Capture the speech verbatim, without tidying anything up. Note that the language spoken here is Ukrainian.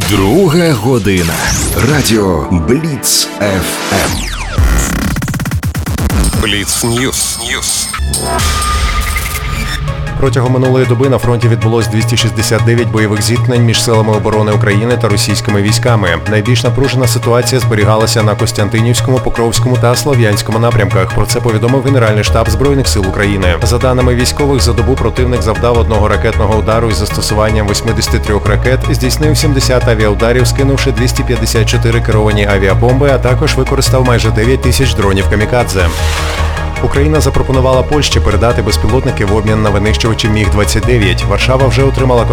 Друга година. Радіо Бліц еф ем. Бліц Ньюс. Ньюс. Протягом минулої доби на фронті відбулось двісті шістдесят дев'ять бойових зіткнень між силами оборони України та російськими військами. Найбільш напружена ситуація зберігалася на Костянтинівському, Покровському та Слов'янському напрямках. Про це повідомив Генеральний штаб Збройних сил України. За даними військових, за добу противник завдав одного ракетного удару із застосуванням вісімдесят три ракет, здійснив сімдесят авіаударів, скинувши двісті п'ятдесят чотири керовані авіабомби, а також використав майже дев'ять тисяч дронів камікадзе. Україна запропонувала Польщі передати безпілотники в обмін на винищувачі Міг двадцять дев'ять. Варшава вже отримала